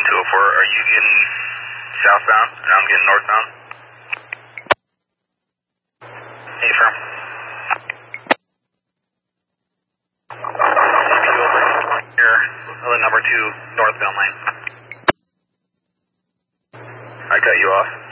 204, are you getting southbound and I'm getting northbound? Hey, firm. Here, number 2, northbound lane. I cut you off.